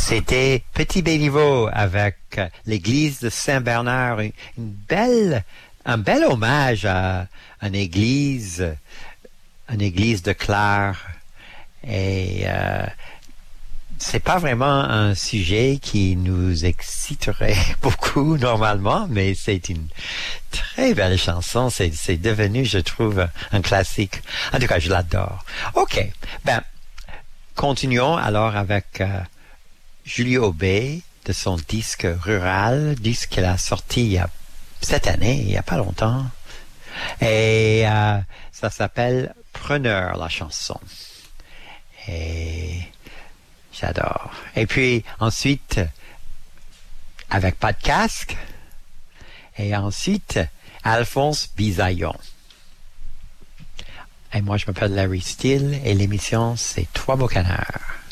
C'était Petit Béliveau avec l'église de Saint-Bernard, un bel hommage à une église de Clare. Et c'est pas vraiment un sujet qui nous exciterait beaucoup normalement, mais c'est une très belle chanson. C'est devenu, je trouve, un classique. En tout cas, je l'adore. OK. Continuons alors avec Julie Aubé de son disque Rural, disque qu'elle a sorti cette année, il y a pas longtemps. Et ça s'appelle Preneur, la chanson. Et j'adore. Et puis ensuite, avec Pas de casque. Et ensuite, Alphonse Bisaillon. Et moi, je m'appelle Larry Steele et l'émission, c'est Trois beaux canards.